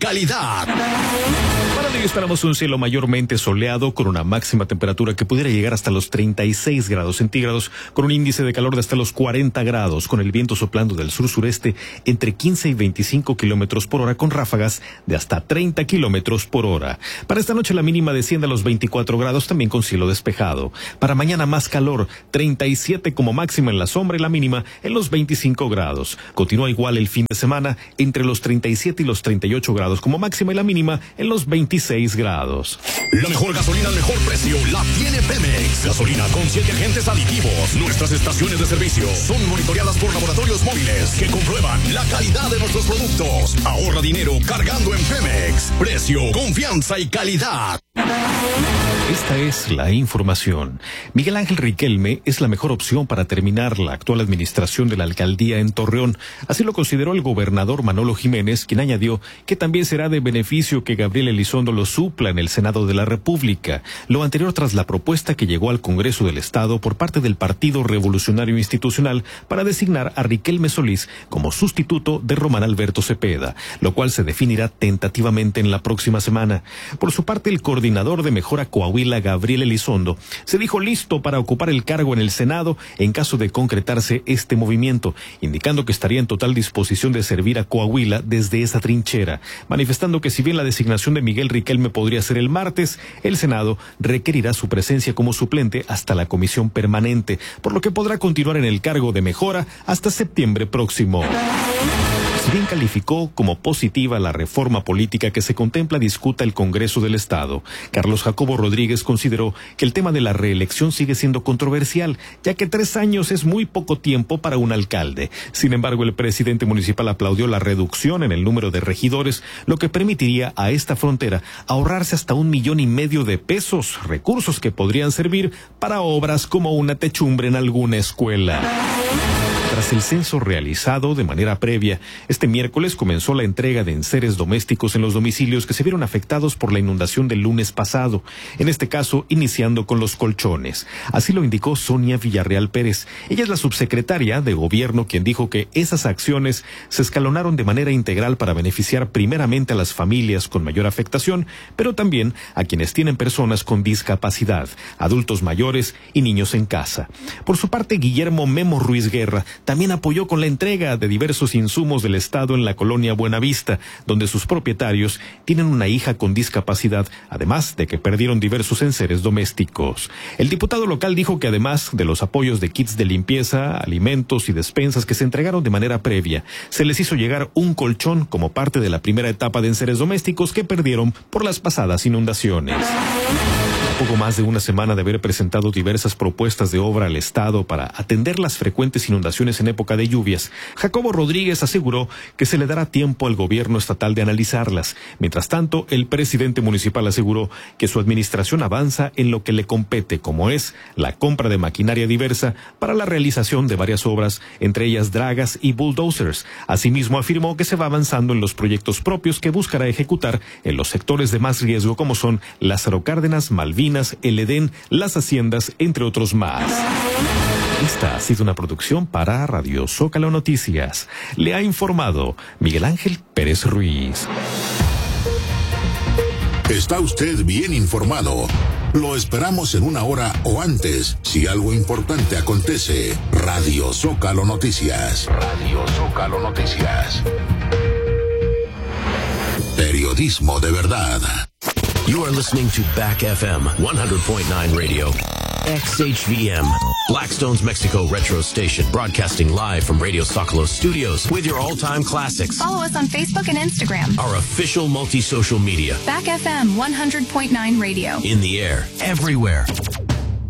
calidad. Para hoy esperamos un cielo mayormente soleado con una máxima temperatura que pudiera llegar hasta los 36 grados centígrados, con un índice de calor de hasta los 40 grados, con el viento soplando del sur-sureste entre 15 y 25 kilómetros por hora, con ráfagas de hasta 30 kilómetros por hora. Para esta noche la mínima desciende a los 24 grados, también con cielo despejado. Para mañana más calor, 37 como máxima en la sombra y la mínima en los 25 grados. Continúa igual el fin de semana entre los 37 y los 38 grados como máxima y la mínima en los 26 grados. La mejor gasolina al mejor precio la tiene Pemex. Gasolina con 7 agentes aditivos. Nuestras estaciones de servicio son monitoreadas por laboratorios móviles que comprueban la calidad de nuestros productos. Ahorra dinero cargando en Pemex. Precio, confianza y calidad. Esta es la información. Miguel Ángel Riquelme es la mejor opción para terminar la actual administración de la alcaldía en Torreón. Así lo consideró el gobernador Manolo Jiménez, quien añadió que también será de beneficio que Gabriel Elizondo lo supla en el Senado de la República. Lo anterior tras la propuesta que llegó al Congreso del Estado por parte del Partido Revolucionario Institucional para designar a Riquelme Solís como sustituto de Román Alberto Cepeda, lo cual se definirá tentativamente en la próxima semana. Por su parte, el coordinador de Mejora Coahuila, Gabriel Elizondo, se dijo listo para ocupar el cargo en el Senado en caso de concretarse este movimiento, indicando que estaría en total disposición de servir a Coahuila desde esa trinchera, manifestando que si bien la designación de Miguel Riquelme podría ser el martes, el Senado requerirá su presencia como suplente hasta la comisión permanente, por lo que podrá continuar en el cargo de Mejora hasta septiembre próximo. Si bien calificó como positiva la reforma política que se contempla discuta el Congreso del Estado, Carlos Jacobo Rodríguez consideró que el tema de la reelección sigue siendo controversial, ya que 3 años es muy poco tiempo para un alcalde. Sin embargo, el presidente municipal aplaudió la reducción en el número de regidores, lo que permitiría a esta frontera ahorrarse hasta 1,5 millones de pesos, recursos que podrían servir para obras como una techumbre en alguna escuela. Tras el censo realizado de manera previa, este miércoles comenzó la entrega de enseres domésticos en los domicilios que se vieron afectados por la inundación del lunes pasado, en este caso iniciando con los colchones. Así lo indicó Sonia Villarreal Pérez. Ella es la subsecretaria de Gobierno, quien dijo que esas acciones se escalonaron de manera integral para beneficiar primeramente a las familias con mayor afectación, pero también a quienes tienen personas con discapacidad, adultos mayores y niños en casa. Por su parte, Guillermo Memo Ruiz Guerra también apoyó con la entrega de diversos insumos del Estado en la colonia Buenavista, donde sus propietarios tienen una hija con discapacidad, además de que perdieron diversos enseres domésticos. El diputado local dijo que además de los apoyos de kits de limpieza, alimentos y despensas que se entregaron de manera previa, se les hizo llegar un colchón como parte de la primera etapa de enseres domésticos que perdieron por las pasadas inundaciones. Poco más de una semana de haber presentado diversas propuestas de obra al Estado para atender las frecuentes inundaciones en época de lluvias, Jacobo Rodríguez aseguró que se le dará tiempo al gobierno estatal de analizarlas. Mientras tanto, el presidente municipal aseguró que su administración avanza en lo que le compete, como es la compra de maquinaria diversa para la realización de varias obras, entre ellas dragas y bulldozers. Asimismo, afirmó que se va avanzando en los proyectos propios que buscará ejecutar en los sectores de más riesgo, como son Lázaro Cárdenas, Malvinas, el Edén, las haciendas, entre otros más. Esta ha sido una producción para Radio Zócalo Noticias. Le ha informado Miguel Ángel Pérez Ruiz. Está usted bien informado. Lo esperamos en 1 hora o antes, si algo importante acontece. Radio Zócalo Noticias. Radio Zócalo Noticias. Periodismo de verdad. You are listening to Back FM 100.9 Radio. XHVM, Blackstone's Mexico Retro Station, broadcasting live from Radio Zócalo Studios with your all-time classics. Follow us on Facebook and Instagram. Our official multi-social media. Back FM 100.9 Radio. In the air, everywhere.